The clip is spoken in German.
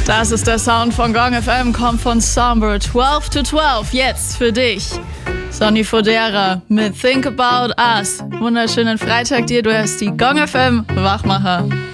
Das ist der Sound von Gong FM, kommt von Somber. 12 to 12, jetzt für dich. Sonny Fodera mit Think About Us. Wunderschönen Freitag dir, du hörst die Gong FM Wachmacher.